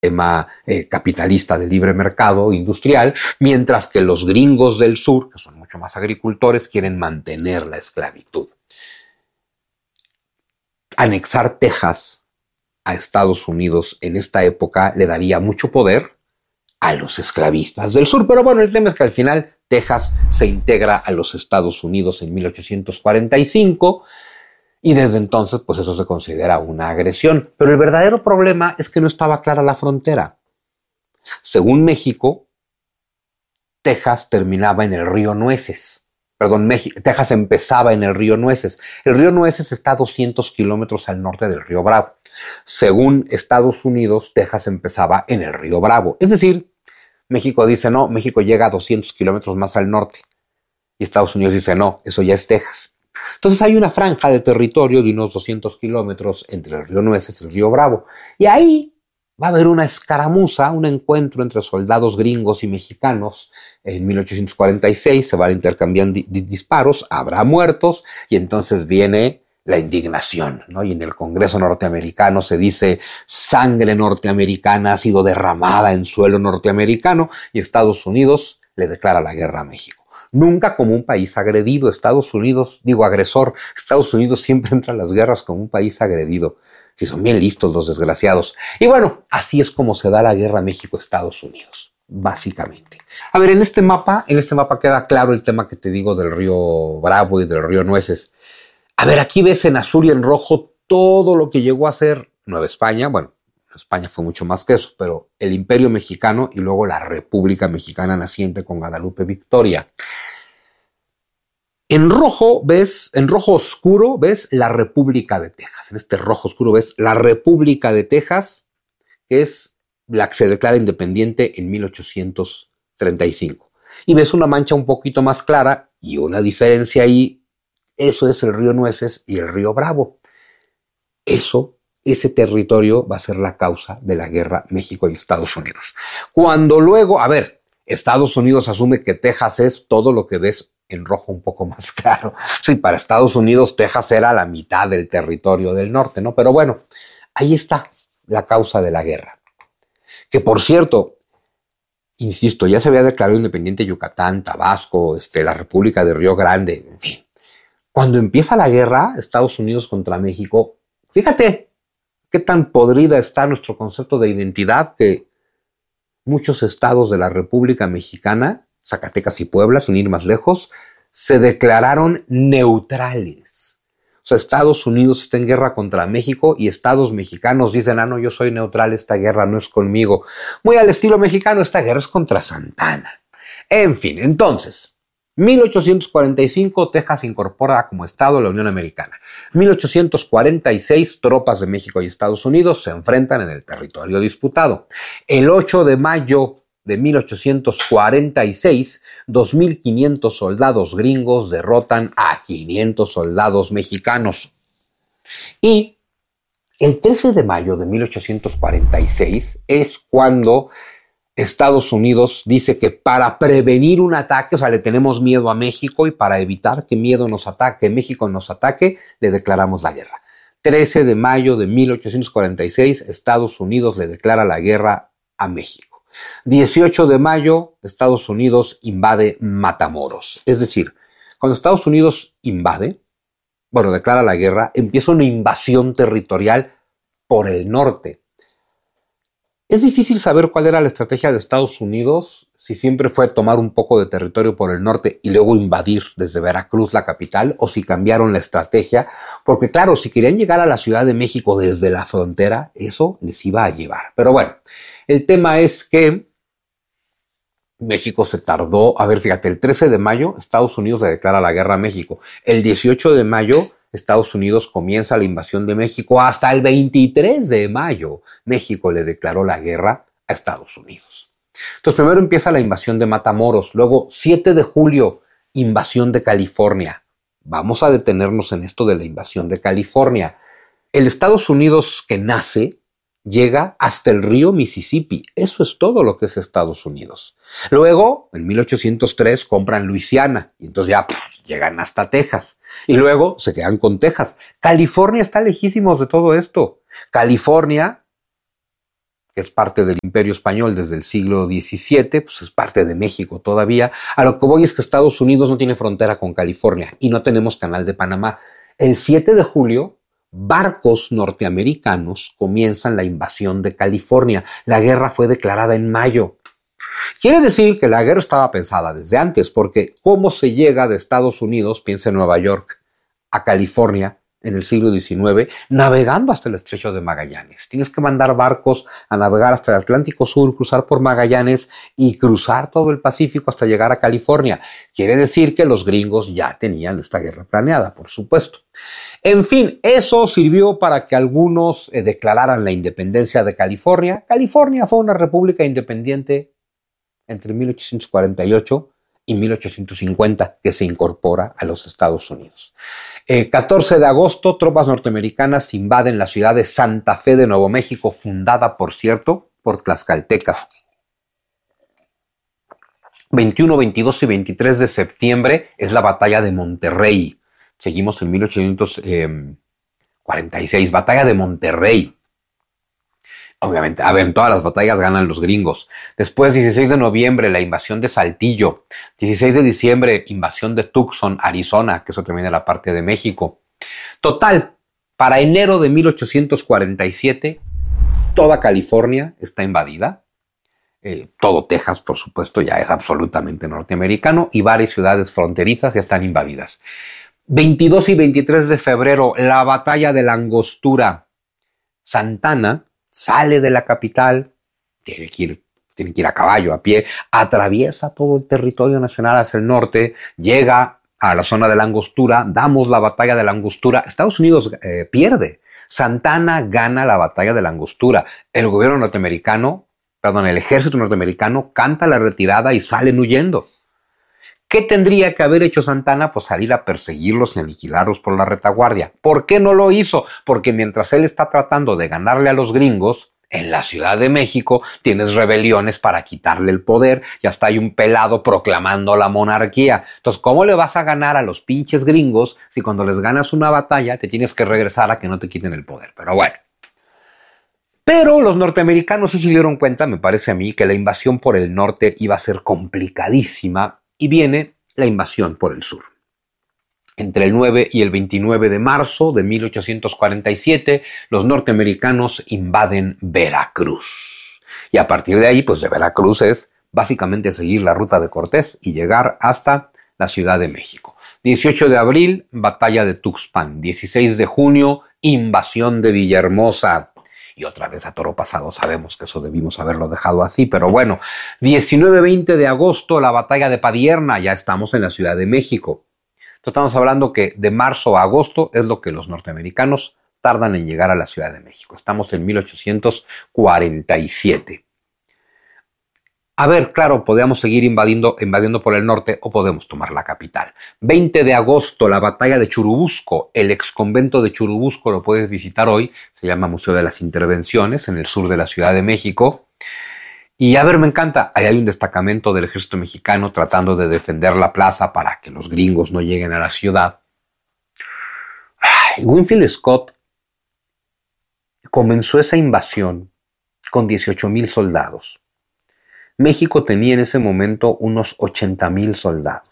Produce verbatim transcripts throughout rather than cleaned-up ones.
sistema eh, capitalista de libre mercado industrial, mientras que los gringos del sur, que son mucho más agricultores, quieren mantener la esclavitud. Anexar Texas a Estados Unidos en esta época le daría mucho poder a los esclavistas del sur. Pero bueno, el tema es que al final Texas se integra a los Estados Unidos en mil ochocientos cuarenta y cinco y desde entonces pues eso se considera una agresión. Pero el verdadero problema es que no estaba clara la frontera. Según México, Texas terminaba en el río Nueces. Perdón, México, Texas empezaba en el río Nueces. El río Nueces está a doscientos kilómetros al norte del río Bravo. Según Estados Unidos, Texas empezaba en el río Bravo. Es decir, México dice no, México llega a doscientos kilómetros más al norte. Y Estados Unidos dice no, eso ya es Texas. Entonces hay una franja de territorio de unos doscientos kilómetros entre el río Nueces y el río Bravo. Y ahí va a haber una escaramuza, un encuentro entre soldados gringos y mexicanos. En mil ochocientos cuarenta y seis se van a intercambiar di- di- disparos, habrá muertos y entonces viene la indignación, ¿no? Y en el Congreso norteamericano se dice sangre norteamericana ha sido derramada en suelo norteamericano y Estados Unidos le declara la guerra a México. Nunca como un país agredido. Estados Unidos, digo agresor, Estados Unidos siempre entra a las guerras como un país agredido. Si son bien listos los desgraciados. Y bueno, así es como se da la guerra México-Estados Unidos, básicamente. A ver, en este mapa, en este mapa queda claro el tema que te digo del río Bravo y del río Nueces. A ver, aquí ves en azul y en rojo todo lo que llegó a ser Nueva España. Bueno, España fue mucho más que eso, pero el Imperio Mexicano y luego la República Mexicana naciente con Guadalupe Victoria. En rojo ves, en rojo oscuro ves la República de Texas. En este rojo oscuro ves la República de Texas, que es la que se declara independiente en mil ochocientos treinta y cinco. Y ves una mancha un poquito más clara y una diferencia ahí. Eso es el río Nueces y el río Bravo. Eso, ese territorio va a ser la causa de la guerra México y Estados Unidos. Cuando luego, a ver, Estados Unidos asume que Texas es todo lo que ves en rojo un poco más claro. Sí, para Estados Unidos Texas era la mitad del territorio del norte, ¿no? Pero bueno, ahí está la causa de la guerra. Que por cierto, insisto, ya se había declarado independiente Yucatán, Tabasco, este, la República de Río Grande, en fin. Cuando empieza la guerra, Estados Unidos contra México, fíjate qué tan podrida está nuestro concepto de identidad que muchos estados de la República Mexicana, Zacatecas y Puebla, sin ir más lejos, se declararon neutrales. O sea, Estados Unidos está en guerra contra México y estados mexicanos dicen, ah, no, yo soy neutral, esta guerra no es conmigo. Muy al estilo mexicano, esta guerra es contra Santana. En fin, entonces, mil ochocientos cuarenta y cinco, Texas se incorpora como estado a la Unión Americana. mil ochocientos cuarenta y seis, tropas de México y Estados Unidos se enfrentan en el territorio disputado. El ocho de mayo de mil ochocientos cuarenta y seis, dos mil quinientos soldados gringos derrotan a quinientos soldados mexicanos. Y el trece de mayo de mil ochocientos cuarenta y seis es cuando Estados Unidos dice que para prevenir un ataque, o sea, le tenemos miedo a México y para evitar que miedo nos ataque, México nos ataque, le declaramos la guerra. trece de mayo de mil ochocientos cuarenta y seis, Estados Unidos le declara la guerra a México. dieciocho de mayo, Estados Unidos invade Matamoros. Es decir, cuando Estados Unidos invade, bueno, declara la guerra, empieza una invasión territorial por el norte. Es difícil saber cuál era la estrategia de Estados Unidos, si siempre fue tomar un poco de territorio por el norte y luego invadir desde Veracruz la capital, o si cambiaron la estrategia, porque claro, si querían llegar a la Ciudad de México desde la frontera, eso les iba a llevar. Pero bueno, el tema es que México se tardó, a ver, fíjate, el trece de mayo Estados Unidos le declara la guerra a México. El dieciocho de mayo Estados Unidos comienza la invasión de México. Hasta el veintitrés de mayo México le declaró la guerra a Estados Unidos. Entonces primero empieza la invasión de Matamoros, luego siete de julio, invasión de California. Vamos a detenernos en esto de la invasión de California. El Estados Unidos que nace llega hasta el río Mississippi. Eso es todo lo que es Estados Unidos. Luego, en mil ochocientos tres, compran Luisiana y entonces ya pff, llegan hasta Texas. Y luego se quedan con Texas. California está lejísimos de todo esto. California que es parte del Imperio Español desde el siglo diecisiete, pues es parte de México todavía. A lo que voy es que Estados Unidos no tiene frontera con California y no tenemos Canal de Panamá. El siete de julio, barcos norteamericanos comienzan la invasión de California. La guerra fue declarada en mayo. Quiere decir que la guerra estaba pensada desde antes, porque ¿cómo se llega de Estados Unidos, piensa en Nueva York, a California en el siglo diecinueve, navegando hasta el Estrecho de Magallanes? Tienes que mandar barcos a navegar hasta el Atlántico Sur, cruzar por Magallanes y cruzar todo el Pacífico hasta llegar a California. Quiere decir que los gringos ya tenían esta guerra planeada, por supuesto. En fin, eso sirvió para que algunos eh, declararan la independencia de California. California fue una república independiente entre mil ochocientos cuarenta y ocho y mil ochocientos cincuenta, que se incorpora a los Estados Unidos. El catorce de agosto, tropas norteamericanas invaden la ciudad de Santa Fe de Nuevo México, fundada, por cierto, por tlaxcaltecas. veintiuno, veintidós y veintitrés de septiembre es la batalla de Monterrey. Seguimos en mil ochocientos cuarenta y seis, batalla de Monterrey. Obviamente, a ver, en todas las batallas ganan los gringos. Después, dieciséis de noviembre, la invasión de Saltillo. dieciséis de diciembre, invasión de Tucson, Arizona, que eso también era parte de México. Total, para enero de mil ochocientos cuarenta y siete, toda California está invadida. Eh, todo Texas, por supuesto, ya es absolutamente norteamericano y varias ciudades fronterizas ya están invadidas. veintidós y veintitrés de febrero, la batalla de la Angostura. Santana sale de la capital, tiene que ir, tiene que ir a caballo, a pie, atraviesa todo el territorio nacional hacia el norte, llega a la zona de la Angostura, damos la batalla de la Angostura, Estados Unidos eh, pierde, Santana gana la batalla de la Angostura, el gobierno norteamericano, perdón, el ejército norteamericano canta la retirada y salen huyendo. ¿Qué tendría que haber hecho Santana? Pues salir a perseguirlos y aniquilarlos por la retaguardia. ¿Por qué no lo hizo? Porque mientras él está tratando de ganarle a los gringos, en la Ciudad de México tienes rebeliones para quitarle el poder y hasta hay un pelado proclamando la monarquía. Entonces, ¿cómo le vas a ganar a los pinches gringos si cuando les ganas una batalla te tienes que regresar a que no te quiten el poder? Pero bueno. Pero los norteamericanos sí se dieron cuenta, me parece a mí, que la invasión por el norte iba a ser complicadísima. Y viene la invasión por el sur. Entre el nueve y el veintinueve de marzo de mil ochocientos cuarenta y siete, los norteamericanos invaden Veracruz. Y a partir de ahí, pues de Veracruz es básicamente seguir la ruta de Cortés y llegar hasta la Ciudad de México. dieciocho de abril, batalla de Tuxpan. dieciséis de junio, invasión de Villahermosa. Y otra vez a toro pasado, sabemos que eso debimos haberlo dejado así, pero bueno, diecinueve veinte de agosto, la batalla de Padierna, ya estamos en la Ciudad de México. Entonces estamos hablando que de marzo a agosto es lo que los norteamericanos tardan en llegar a la Ciudad de México. Estamos en mil ochocientos cuarenta y siete. A ver, claro, podemos seguir invadiendo, invadiendo por el norte o podemos tomar la capital. veinte de agosto, la batalla de Churubusco. El exconvento de Churubusco lo puedes visitar hoy. Se llama Museo de las Intervenciones en el sur de la Ciudad de México. Y a ver, me encanta. Ahí hay un destacamento del ejército mexicano tratando de defender la plaza para que los gringos no lleguen a la ciudad. Ay, Winfield Scott comenzó esa invasión con dieciocho mil soldados. México tenía en ese momento unos ochenta mil soldados.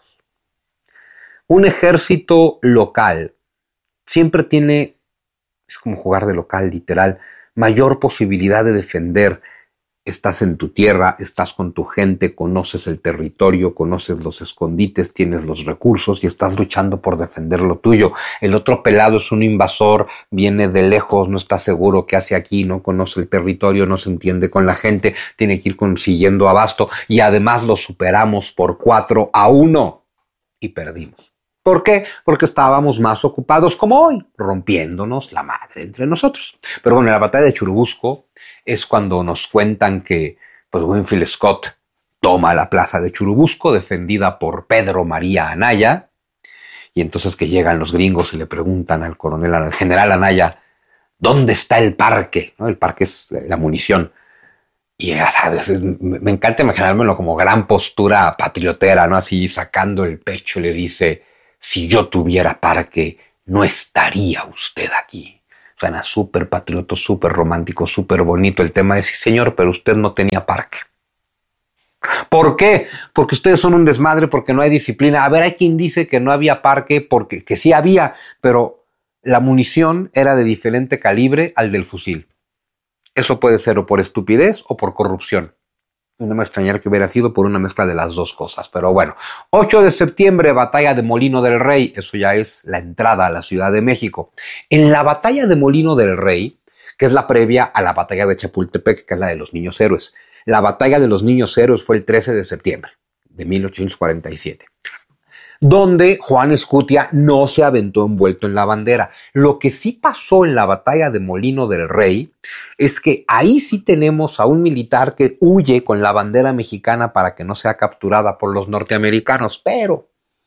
Un ejército local siempre tiene, es como jugar de local literal, mayor posibilidad de defender. Estás en tu tierra, estás con tu gente, conoces el territorio, conoces los escondites, tienes los recursos y estás luchando por defender lo tuyo. El otro pelado es un invasor, viene de lejos, no está seguro qué hace aquí, no conoce el territorio, no se entiende con la gente, tiene que ir consiguiendo abasto y además lo superamos por cuatro a uno y perdimos. ¿Por qué? Porque estábamos más ocupados como hoy, rompiéndonos la madre entre nosotros. Pero bueno, en la batalla de Churubusco es cuando nos cuentan que pues, Winfield Scott toma la plaza de Churubusco, defendida por Pedro María Anaya, y entonces que llegan los gringos y le preguntan al coronel, al general Anaya, ¿dónde está el parque? ¿No? El parque es la munición. Y ya sabes, me encanta imaginármelo como gran postura patriotera, ¿no? Así sacando el pecho le dice, si yo tuviera parque, no estaría usted aquí. Suena súper patriota, súper romántico, súper bonito. El tema es, sí señor, pero usted no tenía parque. ¿Por qué? Porque ustedes son un desmadre, porque no hay disciplina. A ver, hay quien dice que no había parque, porque que sí había, pero la munición era de diferente calibre al del fusil. Eso puede ser o por estupidez o por corrupción. Y no me extrañaría que hubiera sido por una mezcla de las dos cosas. Pero bueno, ocho de septiembre, batalla de Molino del Rey. Eso ya es la entrada a la Ciudad de México. En la batalla de Molino del Rey, que es la previa a la batalla de Chapultepec, que es la de los niños héroes. La batalla de los niños héroes fue el trece de septiembre de mil ochocientos cuarenta y siete, donde Juan Escutia no se aventó envuelto en la bandera. Lo que sí pasó en la batalla de Molino del Rey es que ahí sí tenemos a un militar que huye con la bandera mexicana para que no sea capturada por los norteamericanos, pero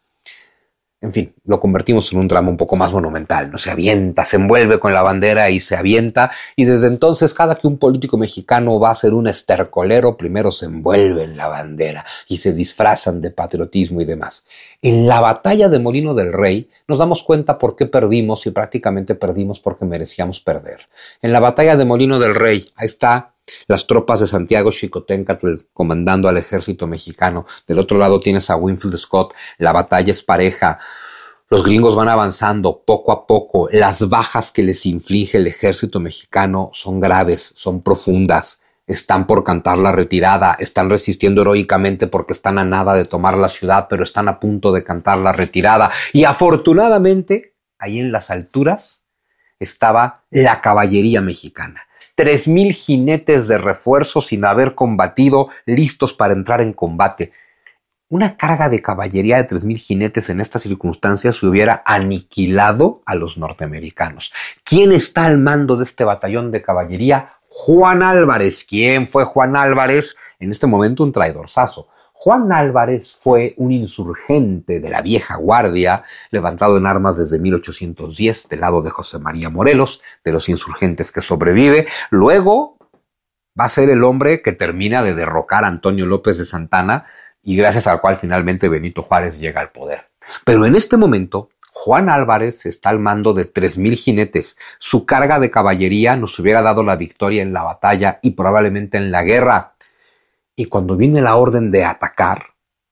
en fin, lo convertimos en un drama un poco más monumental, ¿no? Se avienta, se envuelve con la bandera y se avienta, y desde entonces cada que un político mexicano va a ser un estercolero, primero se envuelve en la bandera y se disfrazan de patriotismo y demás. En la batalla de Molino del Rey nos damos cuenta por qué perdimos y prácticamente perdimos porque merecíamos perder. En la batalla de Molino del Rey, ahí está las tropas de Santiago Xicoténcatl comandando al ejército mexicano. Del otro lado tienes a Winfield Scott. La batalla es pareja. Los gringos van avanzando poco a poco. Las bajas que les inflige el ejército mexicano son graves, son profundas. Están por cantar la retirada. Están resistiendo heroicamente porque están a nada de tomar la ciudad, pero están a punto de cantar la retirada. Y afortunadamente, ahí en las alturas estaba la caballería mexicana. Tres mil jinetes de refuerzo sin haber combatido, listos para entrar en combate. Una carga de caballería de tres mil jinetes en estas circunstancias se hubiera aniquilado a los norteamericanos. ¿Quién está al mando de este batallón de caballería? Juan Álvarez. ¿Quién fue Juan Álvarez? En este momento un traidorzazo. Juan Álvarez fue un insurgente de la vieja guardia, levantado en armas desde mil ochocientos diez, del lado de José María Morelos, de los insurgentes que sobrevive. Luego va a ser el hombre que termina de derrocar a Antonio López de Santana y gracias al cual finalmente Benito Juárez llega al poder. Pero en este momento, Juan Álvarez está al mando de tres mil jinetes. Su carga de caballería nos hubiera dado la victoria en la batalla y probablemente en la guerra. Y cuando viene la orden de atacar,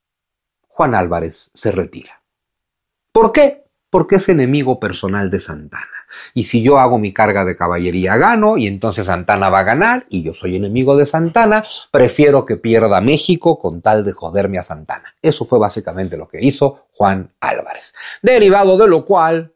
Juan Álvarez se retira. ¿Por qué? Porque es enemigo personal de Santana. Y si yo hago mi carga de caballería, gano, y entonces Santana va a ganar, y yo soy enemigo de Santana, prefiero que pierda México con tal de joderme a Santana. Eso fue básicamente lo que hizo Juan Álvarez. Derivado de lo cual,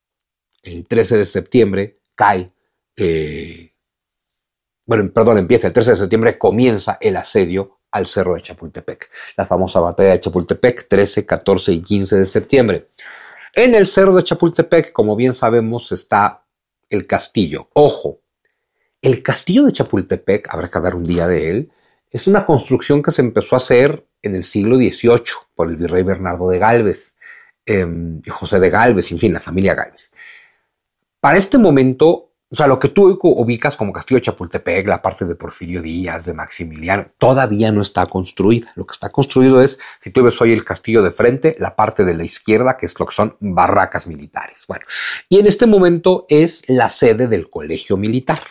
el trece de septiembre cae... Eh, Bueno, perdón, empieza el trece de septiembre, comienza el asedio al Cerro de Chapultepec. La famosa batalla de Chapultepec, trece, catorce y quince de septiembre. En el Cerro de Chapultepec, como bien sabemos, está el castillo. Ojo, el castillo de Chapultepec, habrá que hablar un día de él, es una construcción que se empezó a hacer en el siglo dieciocho por el virrey Bernardo de Gálvez, eh, José de Gálvez, en fin, la familia Gálvez. Para este momento... O sea, lo que tú ubicas como Castillo de Chapultepec, la parte de Porfirio Díaz, de Maximiliano, todavía no está construida. Lo que está construido es, si tú ves hoy el castillo de frente, la parte de la izquierda, que es lo que son barracas militares. Bueno, y en este momento es la sede del Colegio Militar.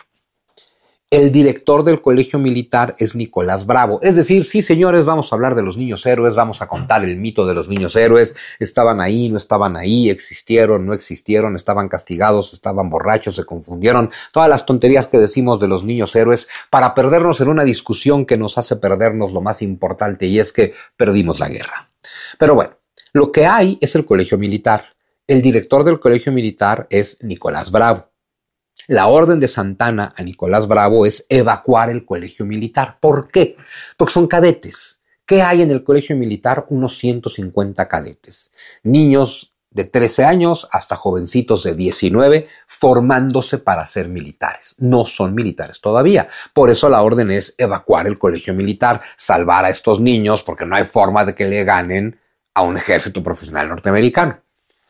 El director del Colegio Militar es Nicolás Bravo. Es decir, sí, señores, vamos a hablar de los niños héroes, vamos a contar el mito de los niños héroes. Estaban ahí, no estaban ahí, existieron, no existieron, estaban castigados, estaban borrachos, se confundieron. Todas las tonterías que decimos de los niños héroes para perdernos en una discusión que nos hace perdernos lo más importante, y es que perdimos la guerra. Pero bueno, lo que hay es el Colegio Militar. El director del Colegio Militar es Nicolás Bravo. La orden de Santana a Nicolás Bravo es evacuar el colegio militar. ¿Por qué? Porque son cadetes. ¿Qué hay en el colegio militar? Unos ciento cincuenta cadetes. Niños de trece años hasta jovencitos de diecinueve formándose para ser militares. No son militares todavía. Por eso la orden es evacuar el colegio militar, salvar a estos niños, porque no hay forma de que le ganen a un ejército profesional norteamericano.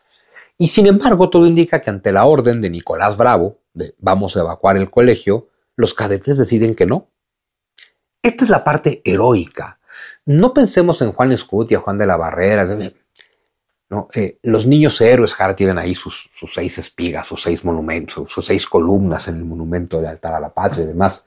Y sin embargo, todo indica que ante la orden de Nicolás Bravo, de vamos a evacuar el colegio, los cadetes deciden que no. Esta es la parte heroica. No pensemos en Juan Escutia, Juan de la Barrera. ¿no? Eh, los niños héroes, ahora tienen ahí sus, sus seis espigas, sus seis monumentos, sus, sus seis columnas en el monumento del altar a la patria y demás.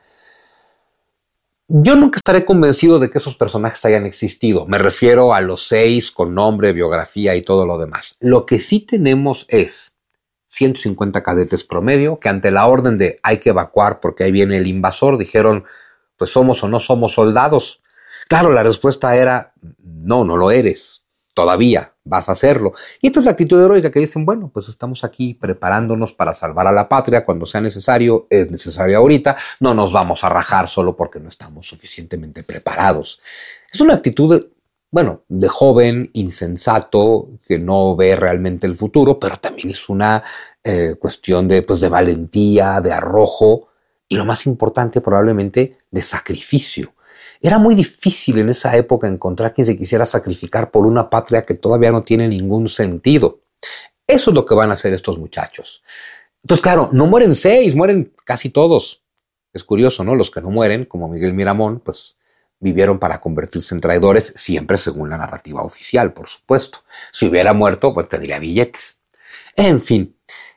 Yo nunca estaré convencido de que esos personajes hayan existido. Me refiero a los seis con nombre, biografía y todo lo demás. Lo que sí tenemos es ciento cincuenta cadetes promedio que ante la orden de hay que evacuar porque ahí viene el invasor, dijeron, pues somos o no somos soldados. Claro, la respuesta era, no, no lo eres, todavía vas a hacerlo. Y esta es la actitud heroica que dicen, bueno, pues estamos aquí preparándonos para salvar a la patria cuando sea necesario, es necesario ahorita, no nos vamos a rajar solo porque no estamos suficientemente preparados. Es una actitud de, bueno, de joven, insensato, que no ve realmente el futuro, pero también es una eh, cuestión de, pues, de valentía, de arrojo y lo más importante probablemente de sacrificio. Era muy difícil en esa época encontrar quien se quisiera sacrificar por una patria que todavía no tiene ningún sentido. Eso es lo que van a hacer estos muchachos. Entonces, claro, no mueren seis, mueren casi todos. Es curioso, ¿no? Los que no mueren, como Miguel Miramón, pues vivieron para convertirse en traidores, siempre según la narrativa oficial, por supuesto. Si hubiera muerto, pues tendría billetes. En fin,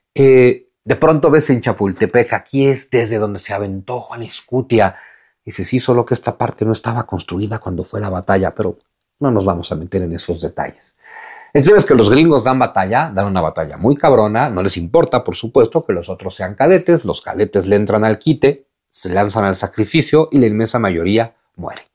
eh, de pronto ves en Chapultepec, aquí es desde donde se aventó Juan Escutia. Dice, sí, solo que esta parte no estaba construida cuando fue la batalla, pero no nos vamos a meter en esos detalles. El tema es que los gringos dan batalla, dan una batalla muy cabrona, no les importa, por supuesto, que los otros sean cadetes, los cadetes le entran al quite, se lanzan al sacrificio y la inmensa mayoría muere.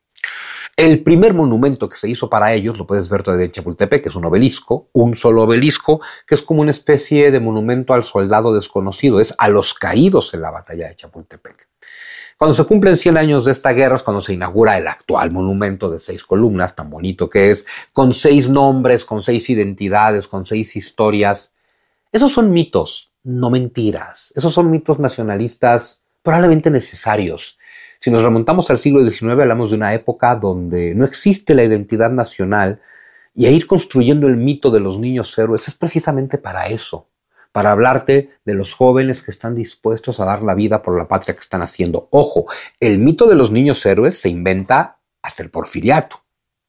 El primer monumento que se hizo para ellos, lo puedes ver todavía en Chapultepec, que es un obelisco, un solo obelisco, que es como una especie de monumento al soldado desconocido, es a los caídos en la batalla de Chapultepec. Cuando se cumplen cien años de esta guerra es cuando se inaugura el actual monumento de seis columnas, tan bonito que es, con seis nombres, con seis identidades, con seis historias. Esos son mitos, no mentiras. Esos son mitos nacionalistas probablemente necesarios. Si nos remontamos al siglo diecinueve, hablamos de una época donde no existe la identidad nacional y a ir construyendo el mito de los niños héroes es precisamente para eso. Para hablarte de los jóvenes que están dispuestos a dar la vida por la patria que están haciendo. Ojo, el mito de los niños héroes se inventa hasta el Porfiriato.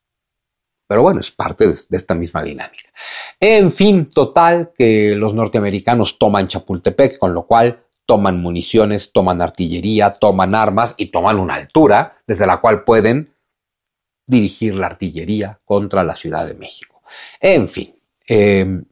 Pero bueno, es parte de, de esta misma dinámica. En fin, total, que los norteamericanos toman Chapultepec, con lo cual toman municiones, toman artillería, toman armas y toman una altura desde la cual pueden dirigir la artillería contra la Ciudad de México. En fin, eh,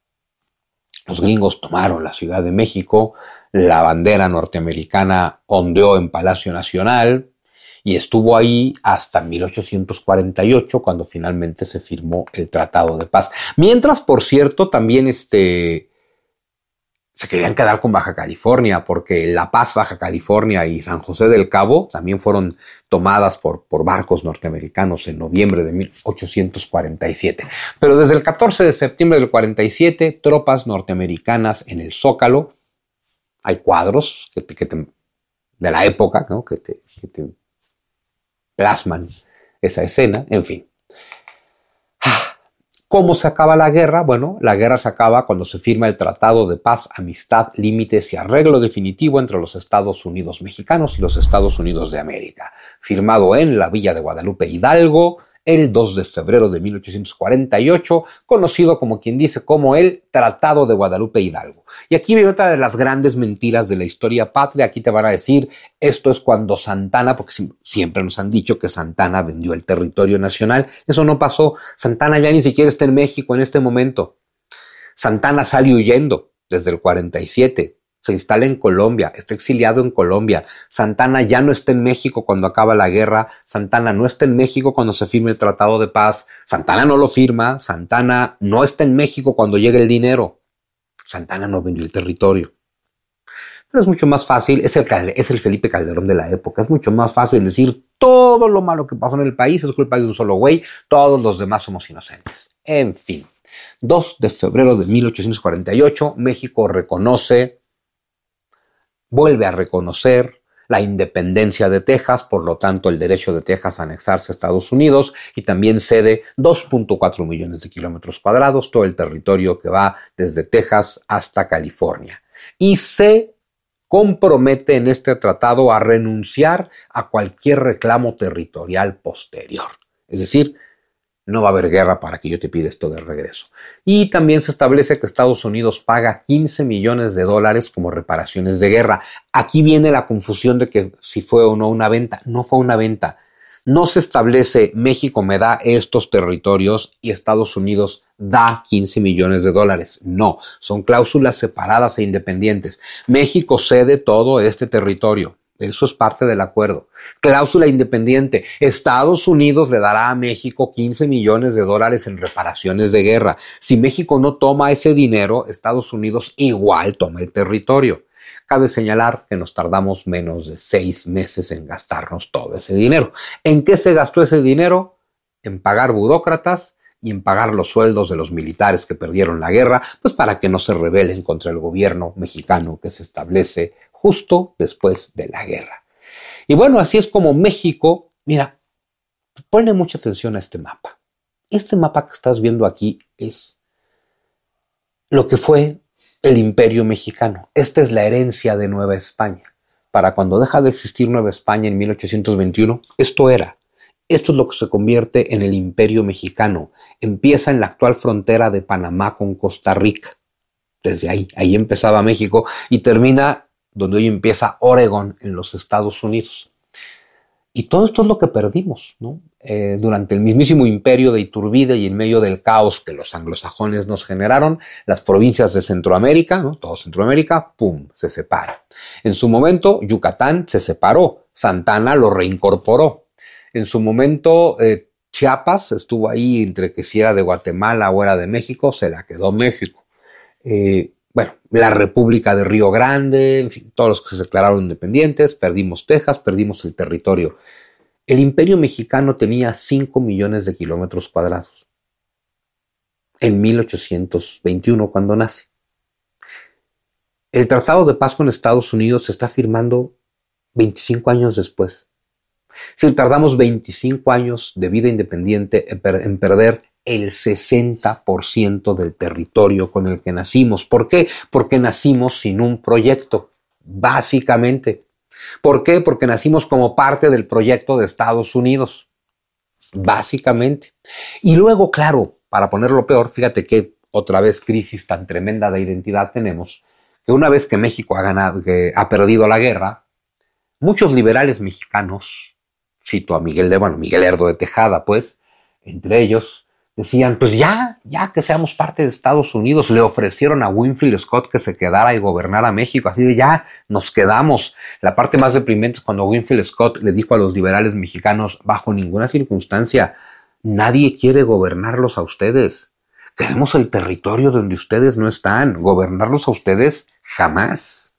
los gringos tomaron la Ciudad de México, la bandera norteamericana ondeó en Palacio Nacional y estuvo ahí hasta mil ochocientos cuarenta y ocho, cuando finalmente se firmó el Tratado de Paz. Mientras, por cierto, también este, se querían quedar con Baja California, porque La Paz, Baja California y San José del Cabo también fueron tomadas por, por barcos norteamericanos en noviembre de mil ochocientos cuarenta y siete. Pero desde el catorce de septiembre del cuarenta y siete, tropas norteamericanas en el Zócalo. Hay cuadros que te, que te, de la época, ¿no? que, te, que te plasman esa escena, en fin. ¿Cómo se acaba la guerra? Bueno, la guerra se acaba cuando se firma el Tratado de Paz, Amistad, Límites y Arreglo Definitivo entre los Estados Unidos mexicanos y los Estados Unidos de América, firmado en la Villa de Guadalupe, Hidalgo, el dos de febrero de mil ochocientos cuarenta y ocho, conocido como quien dice como el Tratado de Guadalupe Hidalgo. Y aquí viene otra de las grandes mentiras de la historia patria. Aquí te van a decir, esto es cuando Santana, porque siempre nos han dicho que Santana vendió el territorio nacional. Eso no pasó. Santana ya ni siquiera está en México en este momento. Santana sale huyendo desde el cuarenta y siete. Se instala en Colombia, está exiliado en Colombia. Santana ya no está en México cuando acaba la guerra. Santana no está en México cuando se firme el Tratado de Paz. Santana no lo firma. Santana no está en México cuando llega el dinero. Santana no vendió el territorio. Pero es mucho más fácil, es el, es el Felipe Calderón de la época, es mucho más fácil decir todo lo malo que pasó en el país es culpa de un solo güey, todos los demás somos inocentes. En fin, dos de febrero de mil ochocientos cuarenta y ocho, México reconoce... vuelve a reconocer la independencia de Texas, por lo tanto el derecho de Texas a anexarse a Estados Unidos, y también cede dos punto cuatro millones de kilómetros cuadrados, todo el territorio que va desde Texas hasta California. Y se compromete en este tratado a renunciar a cualquier reclamo territorial posterior. Es decir, no va a haber guerra para que yo te pida esto de regreso. Y también se establece que Estados Unidos paga quince millones de dólares como reparaciones de guerra. Aquí viene la confusión de que si fue o no una venta. No fue una venta. No se establece México me da estos territorios y Estados Unidos da quince millones de dólares. No, son cláusulas separadas e independientes. México cede todo este territorio. Eso es parte del acuerdo. Cláusula independiente. Estados Unidos le dará a México quince millones de dólares en reparaciones de guerra. Si México no toma ese dinero, Estados Unidos igual toma el territorio. Cabe señalar que nos tardamos menos de seis meses en gastarnos todo ese dinero. ¿En qué se gastó ese dinero? En pagar burócratas y en pagar los sueldos de los militares que perdieron la guerra, pues para que no se rebelen contra el gobierno mexicano que se establece justo después de la guerra. Y bueno, así es como México, mira, ponle mucha atención a este mapa. Este mapa que estás viendo aquí es lo que fue el Imperio Mexicano. Esta es la herencia de Nueva España. Para cuando deja de existir Nueva España en mil ochocientos veintiuno, esto era. Esto es lo que se convierte en el Imperio Mexicano. Empieza en la actual frontera de Panamá con Costa Rica. Desde ahí, ahí empezaba México y termina donde hoy empieza Oregón en los Estados Unidos. Y todo esto es lo que perdimos, ¿no? Eh, durante el mismísimo imperio de Iturbide y en medio del caos que los anglosajones nos generaron, las provincias de Centroamérica, ¿no? Todo Centroamérica, ¡pum!, se separa. En su momento, Yucatán se separó, Santana lo reincorporó. En su momento, eh, Chiapas estuvo ahí entre que si era de Guatemala o era de México, se la quedó México. Eh, Bueno, la República de Río Grande, en fin, todos los que se declararon independientes, perdimos Texas, perdimos el territorio. El Imperio Mexicano tenía cinco millones de kilómetros cuadrados en mil ochocientos veintiuno cuando nace. El Tratado de Paz con Estados Unidos se está firmando veinticinco años después. Si tardamos veinticinco años de vida independiente en, per- en perder el sesenta por ciento del territorio con el que nacimos. ¿Por qué? Porque nacimos sin un proyecto, básicamente. ¿Por qué? Porque nacimos como parte del proyecto de Estados Unidos, básicamente. Y luego, claro, para ponerlo peor, fíjate que otra vez crisis tan tremenda de identidad tenemos, que una vez que México ha ganado, que ha perdido la guerra, muchos liberales mexicanos, cito a Miguel de, bueno, Miguel Lerdo de Tejada, pues, entre ellos, decían, pues ya, ya que seamos parte de Estados Unidos. Le ofrecieron a Winfield Scott que se quedara y gobernara México. Así de ya, nos quedamos. La parte más deprimente es cuando Winfield Scott le dijo a los liberales mexicanos, bajo ninguna circunstancia, nadie quiere gobernarlos a ustedes. Queremos el territorio donde ustedes no están. Gobernarlos a ustedes, jamás.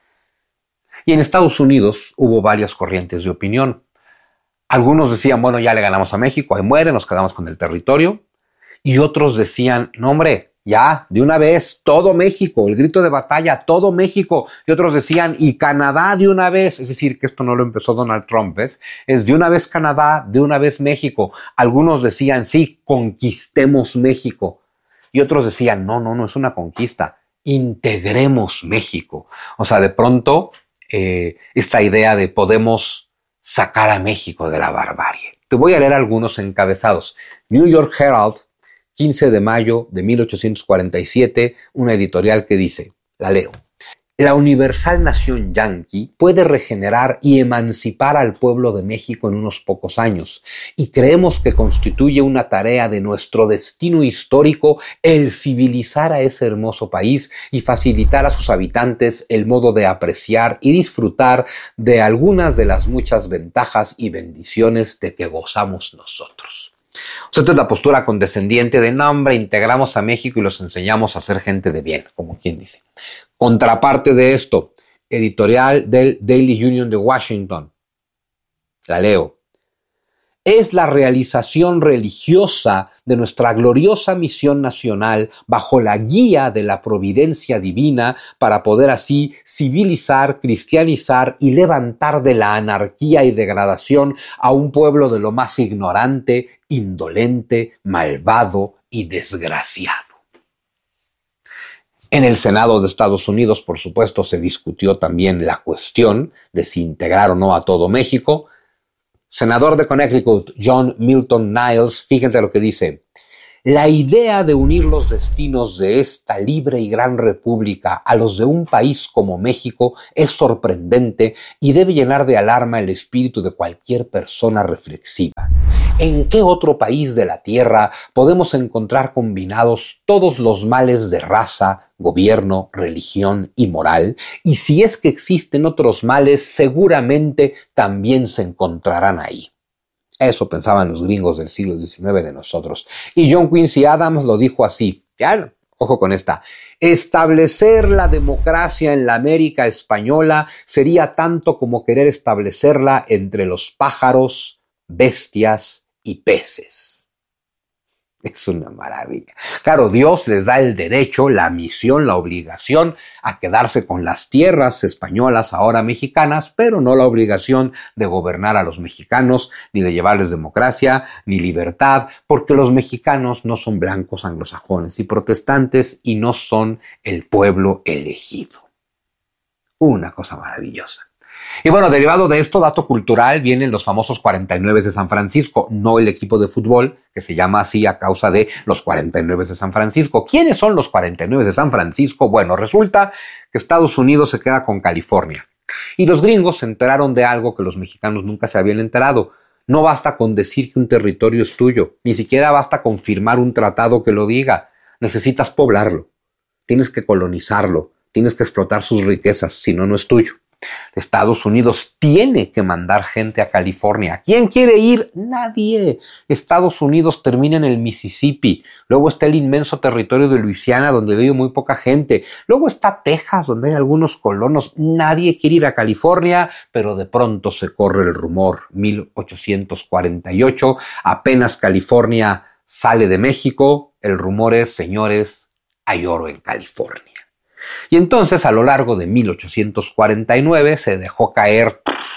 Y en Estados Unidos hubo varias corrientes de opinión. Algunos decían, bueno, ya le ganamos a México, ahí muere, nos quedamos con el territorio. Y otros decían, no hombre, ya, de una vez, todo México, el grito de batalla, todo México. Y otros decían, y Canadá de una vez. Es decir, que esto no lo empezó Donald Trump, ¿ves? Es de una vez Canadá, de una vez México. Algunos decían, sí, conquistemos México. Y otros decían, no, no, no es una conquista, integremos México. O sea, de pronto, eh, esta idea de podemos sacar a México de la barbarie. Te voy a leer algunos encabezados. New York Herald, quince de mayo de mil ochocientos cuarenta y siete, una editorial que dice, la leo: la universal nación yanqui puede regenerar y emancipar al pueblo de México en unos pocos años, y creemos que constituye una tarea de nuestro destino histórico el civilizar a ese hermoso país y facilitar a sus habitantes el modo de apreciar y disfrutar de algunas de las muchas ventajas y bendiciones de que gozamos nosotros. O sea, esta es la postura condescendiente de no, hombre, integramos a México y los enseñamos a ser gente de bien, como quien dice. Contraparte de esto, editorial del Daily Union de Washington. La leo. Es la realización religiosa de nuestra gloriosa misión nacional bajo la guía de la providencia divina para poder así civilizar, cristianizar y levantar de la anarquía y degradación a un pueblo de lo más ignorante, indolente, malvado y desgraciado. En el Senado de Estados Unidos, por supuesto, se discutió también la cuestión de si integrar o no a todo México. senador de Connecticut, John Milton Niles, fíjense lo que dice. La idea de unir los destinos de esta libre y gran república a los de un país como México es sorprendente y debe llenar de alarma el espíritu de cualquier persona reflexiva. ¿En qué otro país de la tierra podemos encontrar combinados todos los males de raza, gobierno, religión y moral? Y si es que existen otros males, seguramente también se encontrarán ahí. Eso pensaban los gringos del siglo diecinueve de nosotros. Y John Quincy Adams lo dijo así. Ya, ojo con esta. Establecer la democracia en la América española sería tanto como querer establecerla entre los pájaros, bestias y peces. Es una maravilla. Claro, Dios les da el derecho, la misión, la obligación a quedarse con las tierras españolas, ahora mexicanas, pero no la obligación de gobernar a los mexicanos, ni de llevarles democracia, ni libertad, porque los mexicanos no son blancos anglosajones y protestantes y no son el pueblo elegido. Una cosa maravillosa. Y bueno, derivado de esto, dato cultural, vienen los famosos cuarenta y nueve de San Francisco, no el equipo de fútbol, que se llama así a causa de los cuarenta y nueve de San Francisco. ¿Quiénes son los cuarenta y nueve de San Francisco? Bueno, resulta que Estados Unidos se queda con California. Y los gringos se enteraron de algo que los mexicanos nunca se habían enterado. No basta con decir que un territorio es tuyo, ni siquiera basta con firmar un tratado que lo diga. Necesitas poblarlo, tienes que colonizarlo, tienes que explotar sus riquezas, si no, no es tuyo. Estados Unidos tiene que mandar gente a California. ¿Quién quiere ir? Nadie. Estados Unidos termina en el Mississippi. Luego está el inmenso territorio de Luisiana, donde vive muy poca gente. Luego está Texas, donde hay algunos colonos. Nadie quiere ir a California, pero de pronto se corre el rumor. mil ochocientos cuarenta y ocho, apenas California sale de México, el rumor es, señores, hay oro en California. Y entonces a lo largo de mil ochocientos cuarenta y nueve se dejó caer,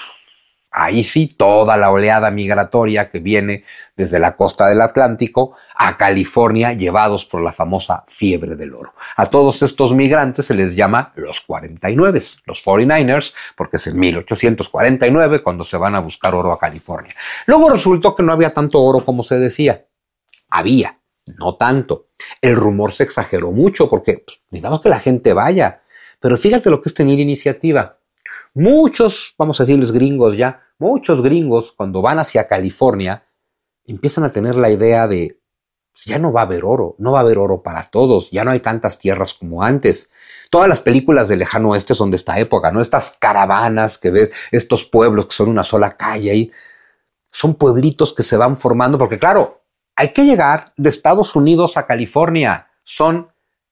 ahí sí, toda la oleada migratoria que viene desde la costa del Atlántico a California, llevados por la famosa fiebre del oro. A todos estos migrantes se les llama los cuarenta y nueve, los cuarenta y nueve ers, porque es en mil ochocientos cuarenta y nueve cuando se van a buscar oro a California. Luego resultó que no había tanto oro como se decía. Había, no tanto. El rumor se exageró mucho porque pues, necesitamos que la gente vaya. Pero fíjate lo que es tener iniciativa. Muchos, vamos a decirles gringos ya, muchos gringos cuando van hacia California empiezan a tener la idea de pues, ya no va a haber oro, no va a haber oro para todos, ya no hay tantas tierras como antes. Todas las películas del lejano oeste son de esta época, ¿no? Estas caravanas que ves, estos pueblos que son una sola calle ahí, son pueblitos que se van formando porque claro, hay que llegar de Estados Unidos a California. Son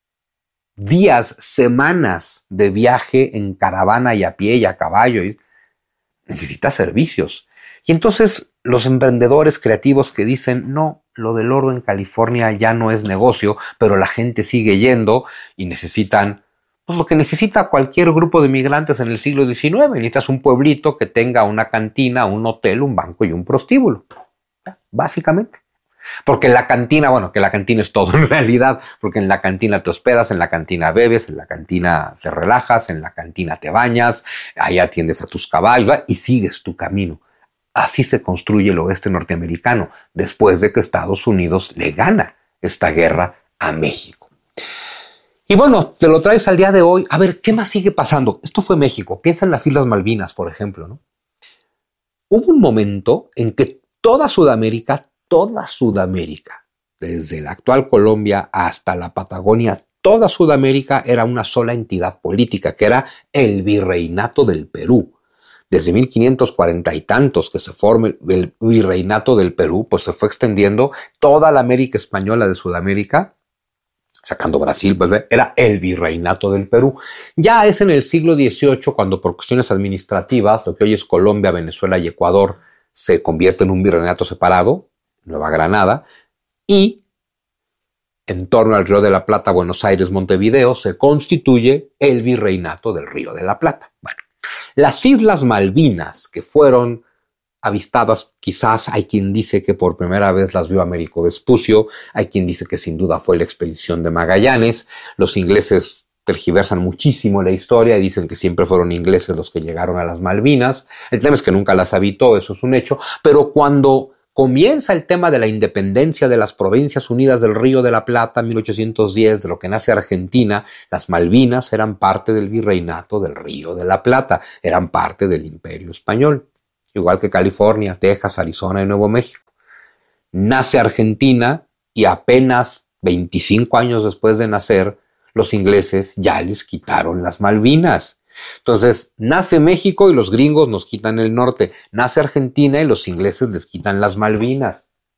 días, semanas de viaje en caravana y a pie y a caballo. Necesita servicios. Y entonces los emprendedores creativos que dicen, no, lo del oro en California ya no es negocio, pero la gente sigue yendo y necesitan pues, lo que necesita cualquier grupo de migrantes en el siglo diecinueve. Necesitas un pueblito que tenga una cantina, un hotel, un banco y un prostíbulo. Básicamente. Porque en la cantina, bueno, que la cantina es todo en realidad, porque en la cantina te hospedas, en la cantina bebes, en la cantina te relajas, en la cantina te bañas, ahí atiendes a tus caballos y sigues tu camino. Así se construye el oeste norteamericano, después de que Estados Unidos le gana esta guerra a México. Y bueno, te lo traes al día de hoy. A ver, ¿qué más sigue pasando? Esto fue México. Piensa en las Islas Malvinas, por ejemplo, ¿no? Hubo un momento en que toda Sudamérica Toda Sudamérica, desde la actual Colombia hasta la Patagonia, toda Sudamérica era una sola entidad política, que era el Virreinato del Perú. Desde mil quinientos cuarenta y tantos que se forma el Virreinato del Perú, pues se fue extendiendo toda la América española de Sudamérica, sacando Brasil, pues era el Virreinato del Perú. Ya es en el siglo dieciocho cuando por cuestiones administrativas, lo que hoy es Colombia, Venezuela y Ecuador, se convierte en un virreinato separado, Nueva Granada, y en torno al Río de la Plata, Buenos Aires, Montevideo, se constituye el Virreinato del Río de la Plata. Bueno, las Islas Malvinas, que fueron avistadas, quizás hay quien dice que por primera vez las vio Américo Vespucio, hay quien dice que sin duda fue la expedición de Magallanes, los ingleses tergiversan muchísimo la historia y dicen que siempre fueron ingleses los que llegaron a las Malvinas. El tema es que nunca las habitó, eso es un hecho, pero cuando comienza el tema de la independencia de las Provincias Unidas del Río de la Plata en mil ochocientos diez, de lo que nace Argentina, las Malvinas eran parte del virreinato del Río de la Plata, eran parte del Imperio Español, igual que California, Texas, Arizona y Nuevo México. Nace Argentina y apenas veinticinco años después de nacer, los ingleses ya les quitaron las Malvinas. Entonces, nace México y los gringos nos quitan el norte. Nace Argentina y los ingleses les quitan las Malvinas.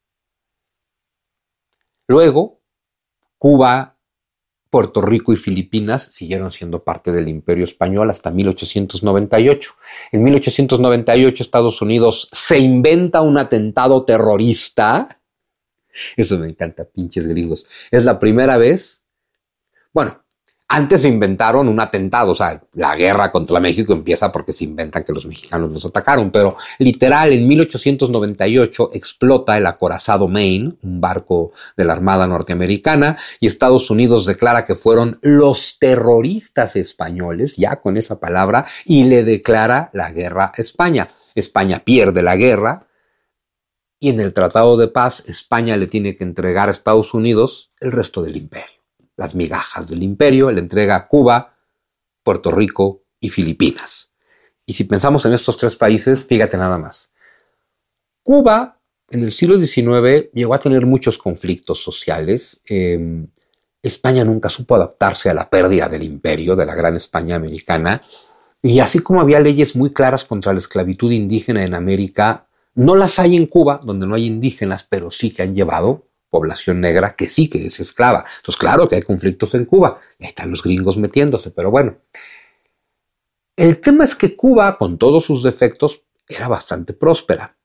Luego, Cuba, Puerto Rico y Filipinas siguieron siendo parte del Imperio Español hasta mil ochocientos noventa y ocho. En mil ochocientos noventa y ocho, Estados Unidos se inventa un atentado terrorista. Eso me encanta, pinches gringos. Es la primera vez. Bueno, antes se inventaron un atentado, o sea, la guerra contra México empieza porque se inventan que los mexicanos los atacaron, pero literal en mil ochocientos noventa y ocho explota el acorazado Maine, un barco de la Armada norteamericana, y Estados Unidos declara que fueron los terroristas españoles, ya con esa palabra, y le declara la guerra a España. España pierde la guerra y en el Tratado de Paz España le tiene que entregar a Estados Unidos el resto del imperio. Las migajas del imperio, le entrega a Cuba, Puerto Rico y Filipinas. Y si pensamos en estos tres países, fíjate nada más. Cuba, en el siglo diecinueve, llegó a tener muchos conflictos sociales. Eh, España nunca supo adaptarse a la pérdida del imperio, de la gran España americana. Y así como había leyes muy claras contra la esclavitud indígena en América, no las hay en Cuba, donde no hay indígenas, pero sí que han llevado población negra que sí que es esclava. Entonces, claro que hay conflictos en Cuba. Ahí están los gringos metiéndose, pero bueno. El tema es que Cuba, con todos sus defectos, era bastante próspera.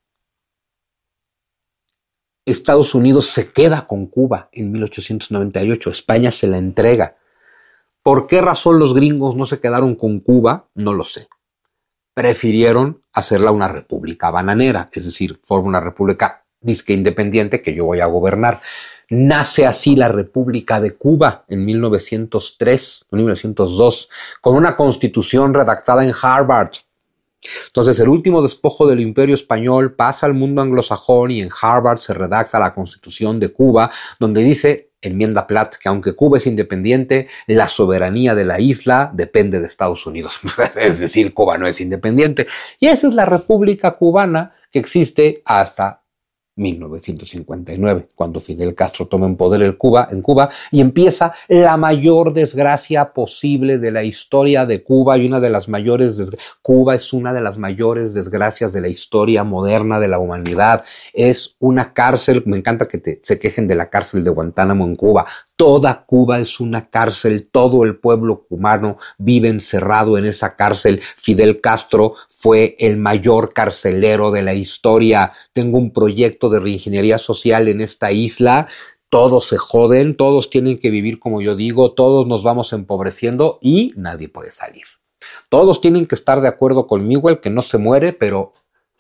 Estados Unidos se queda con Cuba en mil ochocientos noventa y ocho. España se la entrega. ¿Por qué razón los gringos no se quedaron con Cuba? No lo sé. Prefirieron hacerla una república bananera, es decir, forma una república disque independiente que yo voy a gobernar. Nace así la República de Cuba en mil novecientos tres, mil novecientos dos, con una constitución redactada en Harvard. Entonces, el último despojo del Imperio Español pasa al mundo anglosajón y en Harvard se redacta la Constitución de Cuba, donde dice, enmienda Platt, que aunque Cuba es independiente, la soberanía de la isla depende de Estados Unidos. Es decir, Cuba no es independiente. Y esa es la República Cubana que existe hasta mil novecientos cincuenta y nueve, cuando Fidel Castro toma en poder el Cuba, en Cuba y empieza la mayor desgracia posible de la historia de Cuba y una de las mayores desgracias. Cuba es una de las mayores desgracias de la historia moderna de la humanidad. Es una cárcel, me encanta que te, se quejen de la cárcel de Guantánamo en Cuba. Toda Cuba es una cárcel, todo el pueblo cubano vive encerrado en esa cárcel. Fidel Castro fue el mayor carcelero de la historia. Tengo un proyecto de reingeniería social en esta isla. Todos se joden, todos tienen que vivir como yo digo, todos nos vamos empobreciendo y nadie puede salir. Todos tienen que estar de acuerdo conmigo, el que no se muere, pero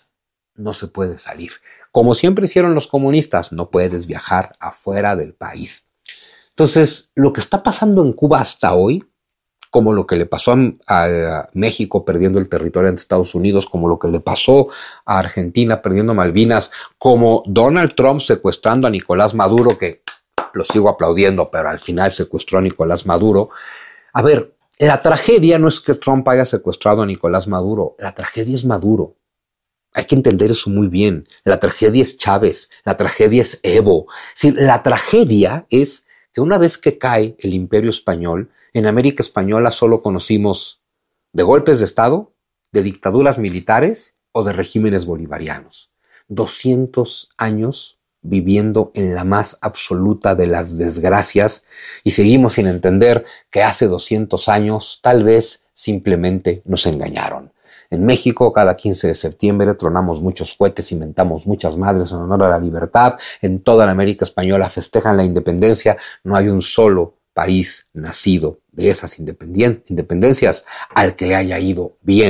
no se puede salir. Como siempre hicieron los comunistas, no puedes viajar afuera del país. Entonces, lo que está pasando en Cuba hasta hoy, como lo que le pasó a, a México perdiendo el territorio ante Estados Unidos, como lo que le pasó a Argentina perdiendo Malvinas, como Donald Trump secuestrando a Nicolás Maduro, que lo sigo aplaudiendo, pero al final secuestró a Nicolás Maduro. A ver, la tragedia no es que Trump haya secuestrado a Nicolás Maduro, la tragedia es Maduro. Hay que entender eso muy bien. La tragedia es Chávez, la tragedia es Evo. Sí, la tragedia es que una vez que cae el Imperio Español, en América Española solo conocimos de golpes de Estado, de dictaduras militares o de regímenes bolivarianos. doscientos años viviendo en la más absoluta de las desgracias y seguimos sin entender que hace doscientos años tal vez simplemente nos engañaron. En México, cada quince de septiembre tronamos muchos cohetes, inventamos muchas madres en honor a la libertad. En toda la América Española festejan la independencia. No hay un solo país nacido de esas independencias al que le haya ido bien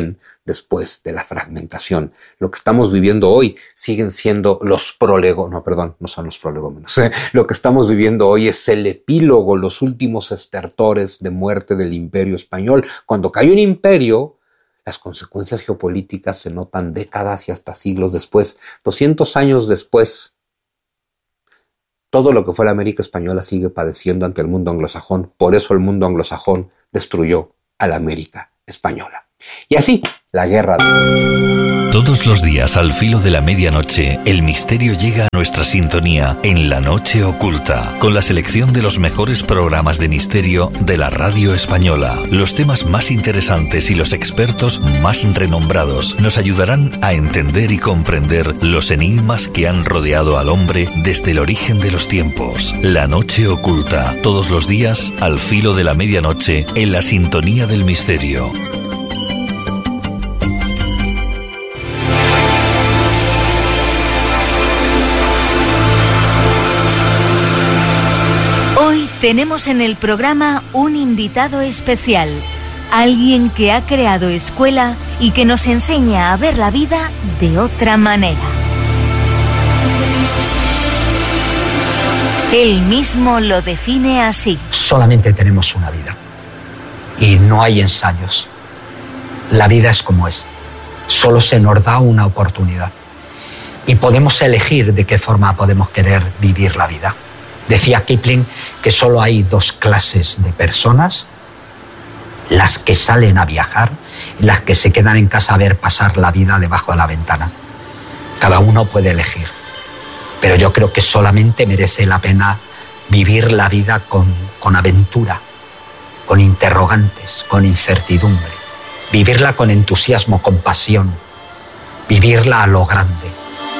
después de la fragmentación. Lo que estamos viviendo hoy siguen siendo los prolegómenos, no, perdón, no son los prolegómenos. Lo que estamos viviendo hoy es el epílogo, los últimos estertores de muerte del Imperio Español. Cuando cae un imperio, las consecuencias geopolíticas se notan décadas y hasta siglos después, doscientos años después. Todo lo que fue la América Española sigue padeciendo ante el mundo anglosajón. Por eso el mundo anglosajón destruyó a la América Española. Y así, la guerra de... Todos los días al filo de la medianoche, el misterio llega a nuestra sintonía en La Noche Oculta, con la selección de los mejores programas de misterio de la radio española. Los temas más interesantes y los expertos más renombrados nos ayudarán a entender y comprender los enigmas que han rodeado al hombre desde el origen de los tiempos. La Noche Oculta, todos los días al filo de la medianoche, en la sintonía del misterio. Tenemos en el programa un invitado especial, alguien que ha creado escuela y que nos enseña a ver la vida de otra manera. Él mismo lo define así. Solamente tenemos una vida y no hay ensayos. La vida es como es, solo se nos da una oportunidad y podemos elegir de qué forma podemos querer vivir la vida. Decía Kipling que solo hay dos clases de personas, las que salen a viajar y las que se quedan en casa a ver pasar la vida debajo de la ventana. Cada uno puede elegir, pero yo creo que solamente merece la pena vivir la vida con, con aventura, con interrogantes, con incertidumbre, vivirla con entusiasmo, con pasión, vivirla a lo grande.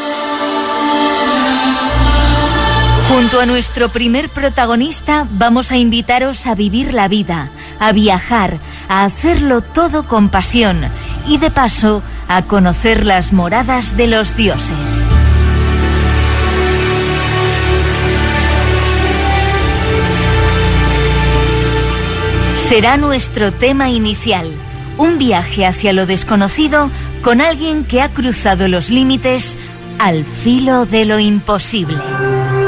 Junto a nuestro primer protagonista vamos a invitaros a vivir la vida, a viajar, a hacerlo todo con pasión y de paso a conocer las moradas de los dioses. Será nuestro tema inicial, un viaje hacia lo desconocido con alguien que ha cruzado los límites al filo de lo imposible.